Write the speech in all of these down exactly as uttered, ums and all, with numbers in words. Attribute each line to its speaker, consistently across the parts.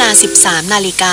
Speaker 1: า สิบสาม นาฬิกา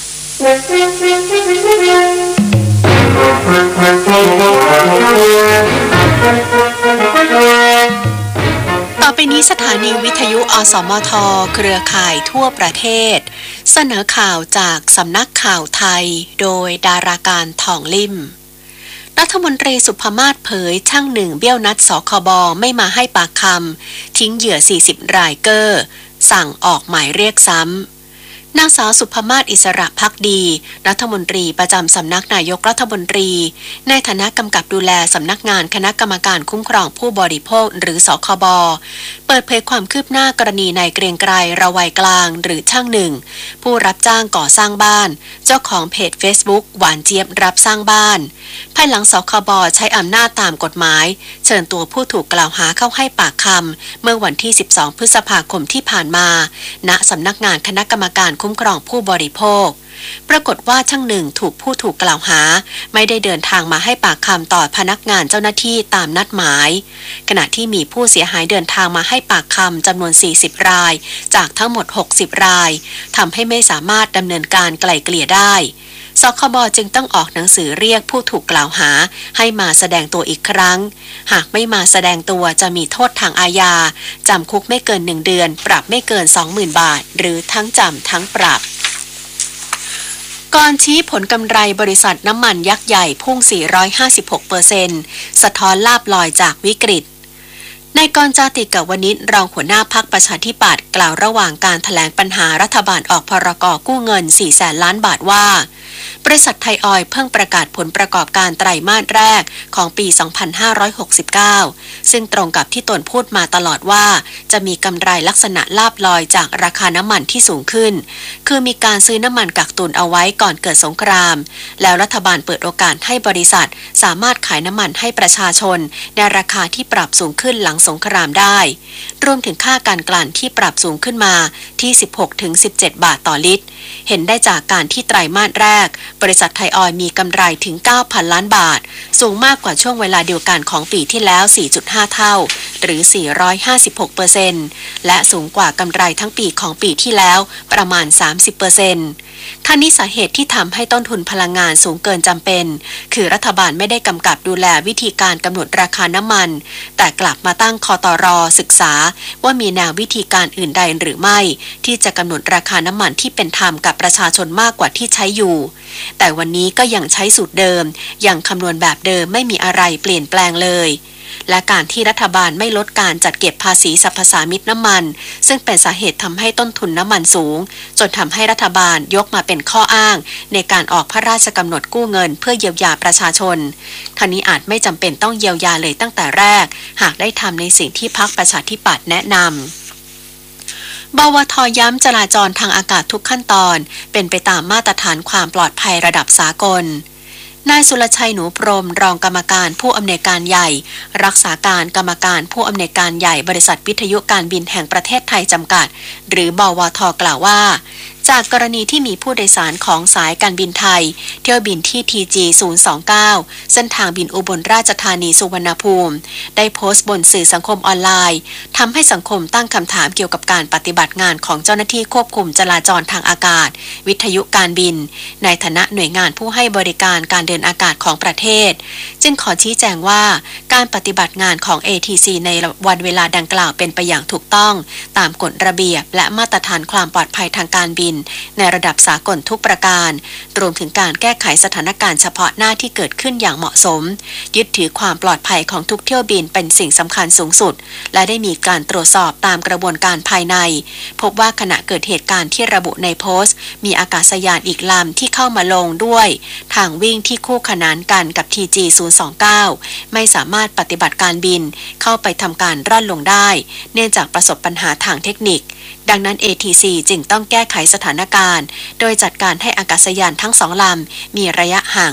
Speaker 1: ต่อไปนี้สถานีวิทยุอสมทเครือข่ายทั่วประเทศเสนอข่าวจากสำนักข่าวไทยโดยดาราการทองลิ่มรัฐมนตรีสุภมาศเผยช่างหนึ่งเบี้ยวนัดสคบไม่มาให้ปากคำทิ้งเหยื่อสี่สิบรายเกอร์สั่งออกหมายเรียกซ้ำนางสาวสุภมาศอิสระภักดีรัฐมนตรีประจำสำนักนายกรัฐมนตรีในฐานะกำกับดูแลสำนักงานคณะกรรมการคุ้มครองผู้บริโภคหรือสคบเปิดเผยความคืบหน้ากรณีนายเกรียงไกรระไวยกลางหรือช่างหนึ่งผู้รับจ้างก่อสร้างบ้านเจ้าของเพจ Facebook หวานเจี๊ยบรับสร้างบ้านภายหลังสคบใช้อำนาจตามกฎหมายเชิญตัวผู้ถูกกล่าวหาเข้าให้ปากคำเมื่อวันที่สิบสองพฤษภาคมที่ผ่านมาณสำนักงานคณะกรรมการคุ้มครองผู้บริโภคปรากฏว่าช่างหนึ่งถูกผู้ถูกกล่าวหาไม่ได้เดินทางมาให้ปากคำต่อพนักงานเจ้าหน้าที่ตามนัดหมายขณะที่มีผู้เสียหายเดินทางมาให้ปากคำจำนวนสี่สิบรายจากทั้งหมดหกสิบรายทำให้ไม่สามารถดำเนินการไกล่เกลี่ยได้สคบจึงต้องออกหนังสือเรียกผู้ถูกกล่าวหาให้มาแสดงตัวอีกครั้งหากไม่มาแสดงตัวจะมีโทษทางอาญาจำคุกไม่เกินหนึ่งเดือนปรับไม่เกิน สองหมื่น บาทหรือทั้งจำทั้งปรับก่อนชี้ผลกำไรบริษัทน้ำมันยักษ์ใหญ่พุ่ง สี่ร้อยห้าสิบหกเปอร์เซ็นต์ สะท้อนลาภลอยจากวิกฤตนายกรณ์ จาติกวณิชรองหัวหน้าพรรคประชาธิปัตย์กล่าวระหว่างการแถลงปัญหารัฐบาลออกพรกกู้เงิน สี่แสน ล้านบาทว่าบริษัทไทยออยล์เพิ่งประกาศผลประกอบการไตรมาสแรกของปี สองพันห้าร้อยหกสิบเก้า ซึ่งตรงกับที่ตนพูดมาตลอดว่าจะมีกำไรลักษณะลาภลอยจากราคาน้ำมันที่สูงขึ้นคือมีการซื้อน้ำมันกักตุนเอาไว้ก่อนเกิดสงครามแล้วรัฐบาลเปิดโอกาสให้บริษัทสามารถขายน้ำมันให้ประชาชนในราคาที่ปรับสูงขึ้นหลังสงครามได้รวมถึงค่าการกลั่นที่ปรับสูงขึ้นมาที่ สิบหกถึงสิบเจ็ด บาทต่อลิตรเห็นได้จากการที่ไตรมาสแรกบริษัทไทยออยล์มีกำไรถึง เก้าพัน ล้านบาทสูงมากกว่าช่วงเวลาเดียวกันของปีที่แล้ว สี่จุดห้า เท่าหรือ สี่ร้อยห้าสิบหกเปอร์เซ็นต์ และสูงกว่ากำไรทั้งปีของปีที่แล้วประมาณ สามสิบเปอร์เซ็นต์ ทั้งนี้สาเหตุที่ทำให้ต้นทุนพลังงานสูงเกินจำเป็นคือรัฐบาลไม่ได้กำกับดูแลวิธีการกำหนดราคาน้ำมันแต่กลับมาตั้งคตร.ศึกษาว่ามีแนววิธีการอื่นใดหรือไม่ที่จะกำหนดราคาน้ำมันที่เป็นธรรมกับประชาชนมากกว่าที่ใช้อยู่แต่วันนี้ก็ยังใช้สูตรเดิมยังคำนวณแบบเดิมไม่มีอะไรเปลี่ยนแปลงเลยและการที่รัฐบาลไม่ลดการจัดเก็บภาษีสรรพสามิตน้ำมันซึ่งเป็นสาเหตุทำให้ต้นทุนน้ำมันสูงจนทำให้รัฐบาลยกมาเป็นข้ออ้างในการออกพระราชกำหนดกู้เงินเพื่อเยียวยาประชาชนท่านี้อาจไม่จำเป็นต้องเยียวยาเลยตั้งแต่แรกหากได้ทำในสิ่งที่พรรคประชาธิปัตย์แนะนำบวท.ย้ำจราจรทางอากาศทุกขั้นตอนเป็นไปตามมาตรฐานความปลอดภัยระดับสากลนายสุรชัยหนูพรหมรองกรรมการผู้อำนวยการใหญ่รักษาการกรรมการผู้อำนวยการใหญ่บริษัทวิทยุการบินแห่งประเทศไทยจำกัดหรือบวท.กล่าวว่าจากกรณีที่มีผู้โดยสารของสายการบินไทยเที่ยวบินที่ ที จี ศูนย์ สอง เก้า เส้นทางบินอุบลราชธานีสุวรรณภูมิได้โพสต์บนสื่อสังคมออนไลน์ทำให้สังคมตั้งคำถามเกี่ยวกับการปฏิบัติงานของเจ้าหน้าที่ควบคุมจราจรทางอากาศวิทยุการบินในฐานะหน่วยงานผู้ให้บริการการเดินอากาศของประเทศจึงขอชี้แจงว่าการปฏิบัติงานของ เอ ที ซี ในวันเวลาดังกล่าวเป็นไปอย่างถูกต้องตามกฎระเบียบและมาตรฐานความปลอดภัยทางการบินในระดับสากลทุกประการรวมถึงการแก้ไขสถานการณ์เฉพาะหน้าที่เกิดขึ้นอย่างเหมาะสมยึดถือความปลอดภัยของทุกเที่ยวบินเป็นสิ่งสำคัญสูงสุดและได้มีการตรวจสอบตามกระบวนการภายในพบว่าขณะเกิดเหตุการณ์ที่ระบุในโพสต์มีอากาศยานอีกลำที่เข้ามาลงด้วยทางวิ่งที่คู่ขนานกันกับ ที จี ศูนย์ สอง เก้า ไม่สามารถปฏิบัติการบินเข้าไปทำการร่อนลงได้เนื่องจากประสบปัญหาทางเทคนิคดังนั้น เอ ที ซี จึงต้องแก้ไขสถานการณ์โดยจัดการให้อากาศยานทั้งสองลำมีระยะห่าง